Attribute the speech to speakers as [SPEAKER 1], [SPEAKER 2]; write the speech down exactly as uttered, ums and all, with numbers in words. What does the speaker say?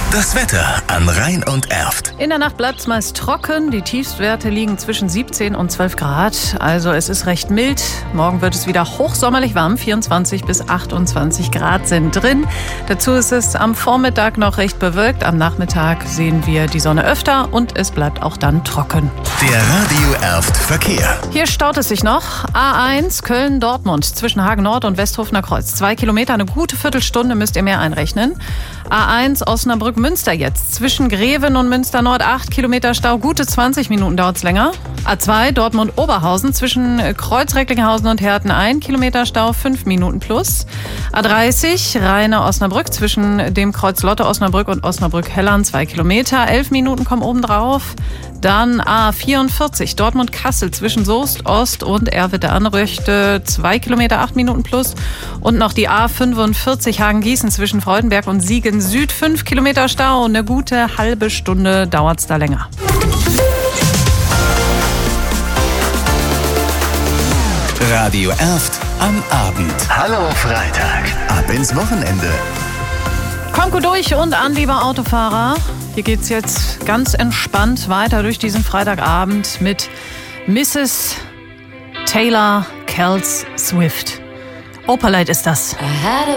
[SPEAKER 1] Das Wetter an Rhein und Erft.
[SPEAKER 2] In der Nacht bleibt es meist trocken. Die Tiefstwerte liegen zwischen siebzehn und zwölf Grad. Also es ist recht mild. Morgen wird es wieder hochsommerlich warm. vierundzwanzig bis achtundzwanzig Grad sind drin. Dazu ist es am Vormittag noch recht bewölkt. Am Nachmittag sehen wir die Sonne öfter und es bleibt auch dann trocken.
[SPEAKER 1] Der Radio Erft Verkehr.
[SPEAKER 2] Hier staut es sich noch. A eins Köln-Dortmund zwischen Hagen Nord und Westhofener Kreuz. Zwei Kilometer, eine gute Viertelstunde müsst ihr mehr einrechnen. A eins Osnabrück-Münster jetzt. Zwischen Greven und Münster Nord acht Kilometer Stau. Gute zwanzig Minuten dauert es länger. A zwei Dortmund-Oberhausen zwischen Kreuz-Recklinghausen und Herten ein Kilometer Stau. fünf Minuten plus. A dreißig Rheine-Osnabrück zwischen dem Kreuz Lotte-Osnabrück und Osnabrück-Hellern zwei Kilometer. elf Minuten kommen obendrauf. Dann A vierundvierzig Dortmund-Kassel zwischen Soest Ost und Erwitte-Anröchte zwei Kilometer, acht Minuten plus. Und noch die A fünfundvierzig Hagen-Gießen zwischen Freudenberg und Siegen Süd, fünf Kilometer Stau. Eine gute halbe Stunde dauert es da länger.
[SPEAKER 1] Radio Erft am Abend. Hallo Freitag. Ab ins Wochenende.
[SPEAKER 2] Kommt gut durch und an, lieber Autofahrer. Hier geht's jetzt ganz entspannt weiter durch diesen Freitagabend mit Misses Taylor Kels Swift. Opalite ist das.
[SPEAKER 3] I had a